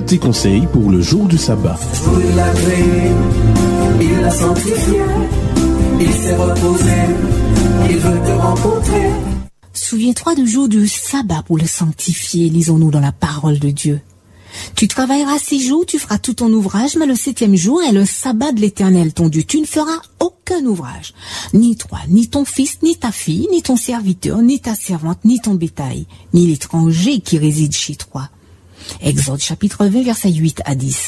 Petit conseil pour le jour du sabbat. Il l'a créé, il l'a sanctifié, il s'est reposé, il veut te rencontrer. Souviens-toi du jour du sabbat pour le sanctifier, lisons-nous dans la parole de Dieu. Tu travailleras 6 jours, tu feras tout ton ouvrage, mais le 7e jour est le sabbat de l'Éternel, ton Dieu. Tu ne feras aucun ouvrage, ni toi, ni ton fils, ni ta fille, ni ton serviteur, ni ta servante, ni ton bétail, ni l'étranger qui réside chez toi. Exode chapitre 20, versets 8 à 10.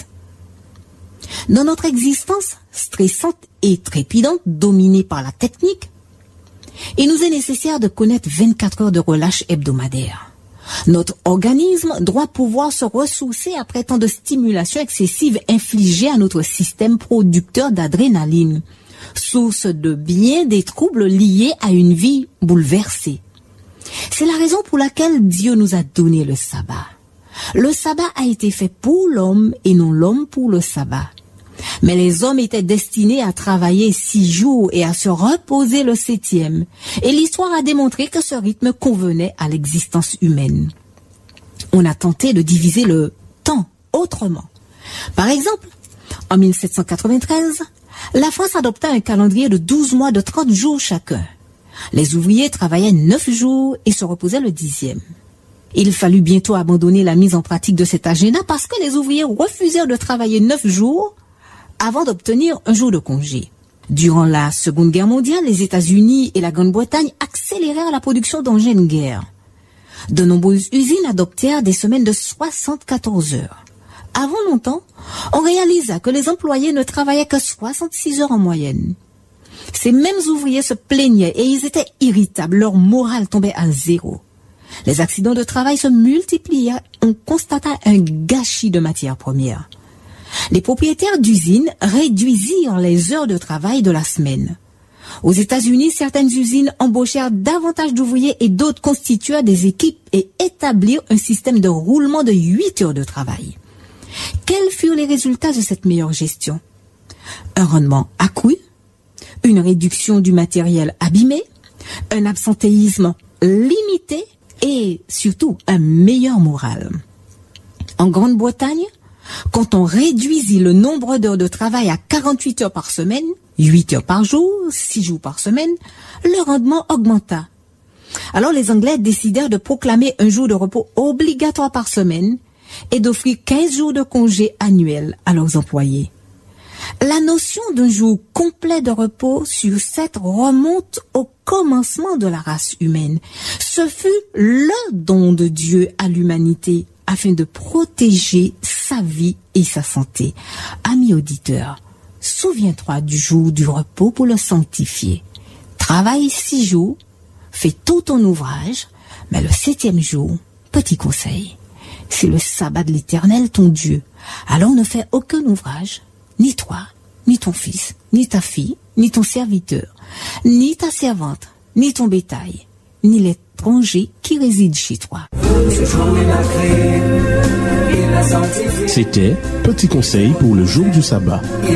Dans notre existence stressante et trépidante, dominée par la technique, il nous est nécessaire de connaître 24 heures de relâche hebdomadaire. Notre organisme doit pouvoir se ressourcer après tant de stimulation excessive infligée à notre système producteur d'adrénaline, source de bien des troubles liés à une vie bouleversée. C'est la raison pour laquelle Dieu nous a donné le sabbat. Le sabbat a été fait pour l'homme et non l'homme pour le sabbat. Mais les hommes étaient destinés à travailler 6 jours et à se reposer le 7e. Et l'histoire a démontré que ce rythme convenait à l'existence humaine. On a tenté de diviser le temps autrement. Par exemple, en 1793, la France adopta un calendrier de 12 mois de 30 jours chacun. Les ouvriers travaillaient 9 jours et se reposaient le 10e. Il fallut bientôt abandonner la mise en pratique de cet agenda parce que les ouvriers refusèrent de travailler 9 jours avant d'obtenir un jour de congé. Durant la Seconde Guerre mondiale, les États-Unis et la Grande-Bretagne accélérèrent la production d'engins de guerre. De nombreuses usines adoptèrent des semaines de 74 heures. Avant longtemps, on réalisa que les employés ne travaillaient que 66 heures en moyenne. Ces mêmes ouvriers se plaignaient et ils étaient irritables, leur morale tombait à 0. Les accidents de travail se multipliaient, on constata un gâchis de matières premières. Les propriétaires d'usines réduisirent les heures de travail de la semaine. Aux États-Unis, certaines usines embauchèrent davantage d'ouvriers et d'autres constituèrent des équipes et établirent un système de roulement de 8 heures de travail. Quels furent les résultats de cette meilleure gestion? Un rendement accru, une réduction du matériel abîmé, un absentéisme limité et surtout un meilleur moral. En Grande-Bretagne, quand on réduisit le nombre d'heures de travail à 48 heures par semaine, 8 heures par jour, 6 jours par semaine, le rendement augmenta. Alors les Anglais décidèrent de proclamer un jour de repos obligatoire par semaine et d'offrir 15 jours de congé annuels à leurs employés. La notion d'un jour complet de repos sur 7 remonte au commencement de la race humaine. Ce fut le don de Dieu à l'humanité afin de protéger sa vie et sa santé. Amis auditeurs, souviens-toi du jour du repos pour le sanctifier. Travaille 6 jours, fais tout ton ouvrage, mais le 7e jour, petit conseil, c'est le sabbat de l'Éternel ton Dieu. Alors ne fais aucun ouvrage, ni toi, ni ton fils, ni ta fille, ni ton serviteur, ni ta servante, ni ton bétail, ni l'étranger qui réside chez toi. C'était Petit conseil pour le jour du sabbat.